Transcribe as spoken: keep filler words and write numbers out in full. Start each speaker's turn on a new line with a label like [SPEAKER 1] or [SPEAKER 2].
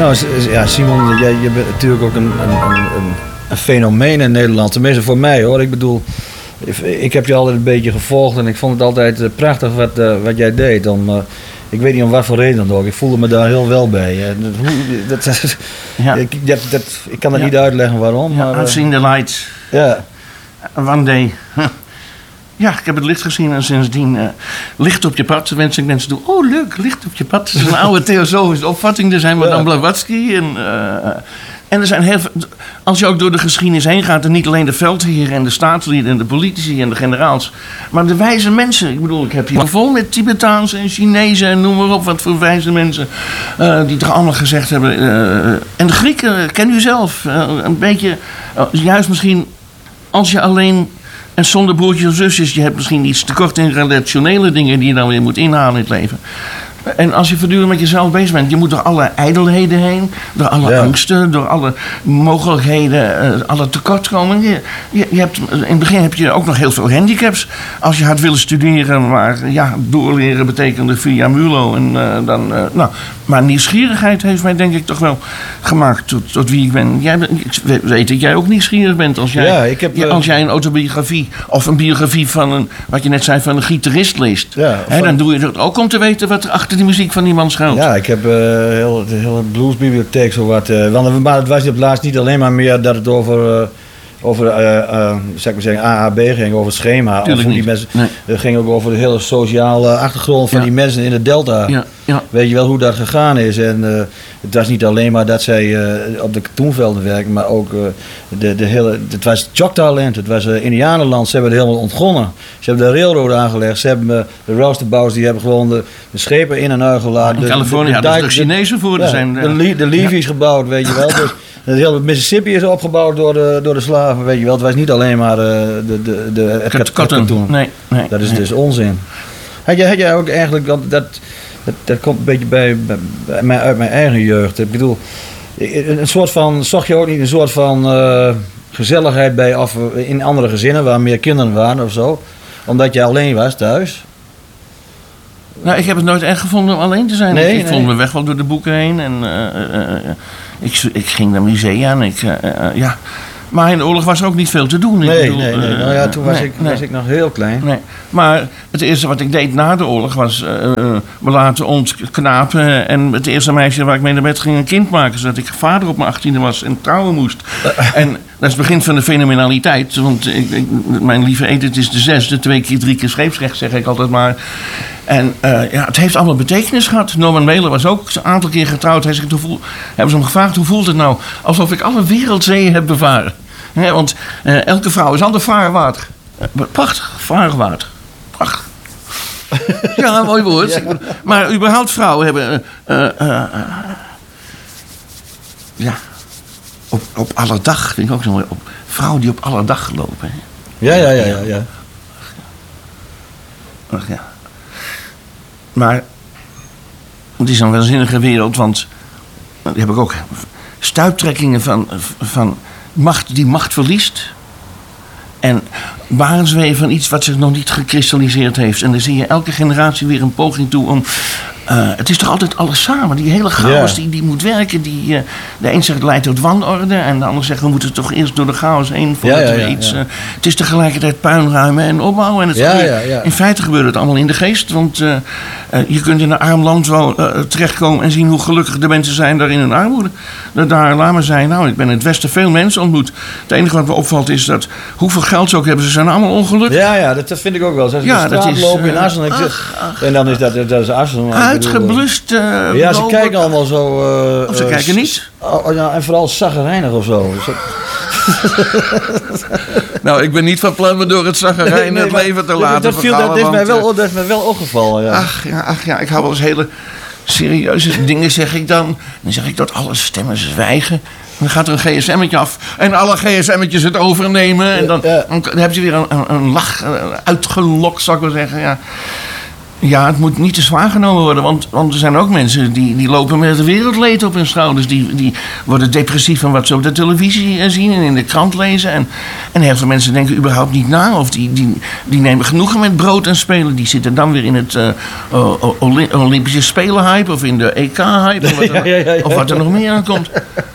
[SPEAKER 1] Nou, ja, Simon, jij, je bent natuurlijk ook een, een, een, een fenomeen in Nederland. Tenminste voor mij hoor. Ik bedoel, ik heb je altijd een beetje gevolgd en ik vond het altijd prachtig wat, uh, wat jij deed. Om, uh, ik weet niet om wat voor reden dan ook. Ik voelde me daar heel wel bij. Dat, dat, ja. ik, dat, dat, ik kan het ja. niet uitleggen waarom.
[SPEAKER 2] Ja,
[SPEAKER 1] maar,
[SPEAKER 2] I've seen the light.
[SPEAKER 1] Ja.
[SPEAKER 2] One day. Ja, ik heb het licht gezien en sindsdien uh, licht op je pad. Wens ik mensen toe. Oh, leuk, licht op je pad. Dat is een oude theosofische opvatting. Er zijn we ja. dan Blavatsky. En, uh, en er zijn heel veel. Als je ook door de geschiedenis heen gaat, en niet alleen de veldheren en de staatslieden en de politici en de generaals, maar de wijze mensen. Ik bedoel, ik heb hier vol met Tibetaanse en Chinezen en noem maar op, wat voor wijze mensen uh, die toch allemaal gezegd hebben. Uh, en de Grieken, ken u zelf. Uh, een beetje, uh, juist misschien als je alleen. En zonder broertjes of zusjes, je hebt misschien iets tekort in relationele dingen die je dan weer moet inhalen in het leven. En als je voortdurend met jezelf bezig bent, je moet door alle ijdelheden heen, door alle ja. angsten, door alle mogelijkheden, uh, alle tekortkomingen. Je, je, je hebt, in het begin heb je ook nog heel veel handicaps. Als je had willen studeren, maar ja, doorleren betekende via MULO. En, uh, dan, uh, nou, maar nieuwsgierigheid heeft mij denk ik toch wel gemaakt tot, tot wie ik ben. Jij, ik weet dat jij ook nieuwsgierig bent. Als jij,
[SPEAKER 1] ja, ik heb, uh,
[SPEAKER 2] als jij een autobiografie of een biografie van een, wat je net zei, van een gitarist leest.
[SPEAKER 1] Ja,
[SPEAKER 2] hè, van, dan doe je dat ook om te weten wat er achter de muziek van die man schuilt.
[SPEAKER 1] Ja, ik heb uh, heel, de hele bluesbibliotheek zo wat. Uh, want maar het was op laatst niet alleen maar meer dat het over, uh, over uh, uh, zeg ik maar zeggen, A H B ging, over het schema.
[SPEAKER 2] Tuurlijk
[SPEAKER 1] of
[SPEAKER 2] niet.
[SPEAKER 1] Die mensen,
[SPEAKER 2] nee.
[SPEAKER 1] Het ging ook over de hele sociale achtergrond van
[SPEAKER 2] ja.
[SPEAKER 1] die mensen in de Delta.
[SPEAKER 2] Ja. Ja.
[SPEAKER 1] Weet je wel hoe dat gegaan is. En uh, het was niet alleen maar dat zij uh, op de katoenvelden werken, maar ook uh, de, de hele, het was Choctaw-land, het was uh, Indianenland. Ze hebben het helemaal ontgonnen. Ze hebben de railroad aangelegd. Ze hebben uh, de roosterbouwers, die hebben gewoon de, de schepen in en uitgelaten.
[SPEAKER 2] In Californië hadden ze de Chinezen voor.
[SPEAKER 1] Ja,
[SPEAKER 2] zijn, uh,
[SPEAKER 1] de, de Levy's ja. gebouwd, weet je wel. Dus, het hele Mississippi is opgebouwd door de, door de slaven, weet je wel. Het was niet alleen maar uh, de, de, de, het
[SPEAKER 2] Kat, katoen. Nee, nee,
[SPEAKER 1] dat is
[SPEAKER 2] nee.
[SPEAKER 1] dus onzin. Had jij, had jij ook eigenlijk dat... dat Dat, dat komt een beetje bij, bij, bij mij uit mijn eigen jeugd. Ik bedoel, een soort van, zag je ook niet een soort van uh, gezelligheid bij of in andere gezinnen waar meer kinderen waren of zo? Omdat je alleen was thuis?
[SPEAKER 2] Nou, ik heb het nooit erg gevonden om alleen te zijn.
[SPEAKER 1] Nee,
[SPEAKER 2] ik ik
[SPEAKER 1] nee.
[SPEAKER 2] vond me weg wel door de boeken heen. En uh, uh, uh, ik, ik ging naar musea en ik, uh, uh, ja... Maar in de oorlog was er ook niet veel te doen. Ik
[SPEAKER 1] nee,
[SPEAKER 2] bedoel,
[SPEAKER 1] nee, nee. Nou ja, toen was,
[SPEAKER 2] nee,
[SPEAKER 1] ik,
[SPEAKER 2] nee.
[SPEAKER 1] was ik nog heel klein.
[SPEAKER 2] Nee. Maar het eerste wat ik deed na de oorlog was... Uh, we laten ons knapen. En het eerste meisje waar ik mee naar bed ging een kind maken. Zodat ik vader op mijn achttiende was en trouwen moest. En dat is het begin van de fenomenaliteit. Want ik, ik, mijn lieve Edith is de zesde. Twee keer, drie keer scheepsrecht, zeg ik altijd maar. En uh, ja, het heeft allemaal betekenis gehad. Norman Mailer was ook een aantal keer getrouwd. Hij zegt, hoe voel... Hebben ze hem gevraagd, hoe voelt het nou? Alsof ik alle wereldzeeën heb bevaren. He, want uh, elke vrouw is ander vaarwater. Uh, prachtig, vaarwater. Prachtig. Ja, een mooi woord. Ja. Maar überhaupt vrouwen hebben... Uh, uh, uh, ja, op, op alle dag, vind ik ook zo mooi. Op, vrouwen die op alle dag lopen. Hè.
[SPEAKER 1] Ja, ja, ja, ja, ja.
[SPEAKER 2] Ach ja. Maar het is een waanzinnige wereld, want die heb ik ook stuiptrekkingen van, van macht die macht verliest. En barensweeën van iets wat zich nog niet gekristalliseerd heeft. En dan zie je elke generatie weer een poging toe om... Uh, het is toch altijd alles samen. Die hele chaos
[SPEAKER 1] ja.
[SPEAKER 2] die, die moet werken. Die, uh, de een zegt het leidt tot wanorde. En de ander zegt we moeten toch eerst door de chaos heen voordat
[SPEAKER 1] ja, ja,
[SPEAKER 2] we
[SPEAKER 1] ja,
[SPEAKER 2] iets...
[SPEAKER 1] ja.
[SPEAKER 2] Uh, het is tegelijkertijd puinruimen en opbouwen. En het
[SPEAKER 1] Ja,
[SPEAKER 2] gebeurt,
[SPEAKER 1] ja, ja.
[SPEAKER 2] in feite gebeurt het allemaal in de geest. Want uh, uh, je kunt in een arm land wel uh, terechtkomen en zien hoe gelukkig de mensen zijn daar in hun armoede. De Dalai Lama zei, nou, ik ben in het Westen veel mensen ontmoet. Het enige wat me opvalt is dat hoeveel geld ze ook hebben, ze zijn allemaal ongelukkig.
[SPEAKER 1] Ja, ja, dat, dat vind ik ook wel. Als je
[SPEAKER 2] Ja,
[SPEAKER 1] de
[SPEAKER 2] dat
[SPEAKER 1] straat
[SPEAKER 2] is,
[SPEAKER 1] lopen in
[SPEAKER 2] uh,
[SPEAKER 1] Arsenal.
[SPEAKER 2] ach, ach.
[SPEAKER 1] En dan is dat, dat is Arsenal.
[SPEAKER 2] Uitgeblust. Uh,
[SPEAKER 1] Ja, ze
[SPEAKER 2] Robert.
[SPEAKER 1] kijken allemaal zo... Uh,
[SPEAKER 2] Of ze
[SPEAKER 1] uh,
[SPEAKER 2] kijken niet.
[SPEAKER 1] Oh, oh, ja, en vooral zaggerijnig of zo. Dus dat...
[SPEAKER 2] Nou, ik ben niet van plan me door het zaggerijn
[SPEAKER 1] Nee,
[SPEAKER 2] het
[SPEAKER 1] maar
[SPEAKER 2] leven te
[SPEAKER 1] dat-
[SPEAKER 2] laten
[SPEAKER 1] dat, viel,
[SPEAKER 2] vergaan,
[SPEAKER 1] dat, is mij
[SPEAKER 2] want,
[SPEAKER 1] wel,
[SPEAKER 2] uh,
[SPEAKER 1] dat is mij wel opgevallen, ja.
[SPEAKER 2] Ach ja, ach ja, ik hou wel eens hele serieuze dingen, zeg ik dan. Dan zeg ik dat alle stemmen zwijgen. Dan gaat er een gsm'tje af en alle gsm'tjes het overnemen. En dan,
[SPEAKER 1] Ja.
[SPEAKER 2] dan heb je weer een, een, een lach uh, uitgelokt, zou ik wel zeggen. Ja. Ja, het moet niet te zwaar genomen worden. Want, want er zijn ook mensen die, die lopen met het wereldleed op hun schouders. Die, die worden depressief van wat ze op de televisie eh, zien en in de krant lezen. En, en heel veel mensen denken überhaupt niet na. Of die, die, die nemen genoegen met brood en spelen. Die zitten dan weer in het uh, uh, Olympische Spelen hype of in de E K hype. Of wat er, ja, ja, ja, ja. Of wat er nog meer aan komt.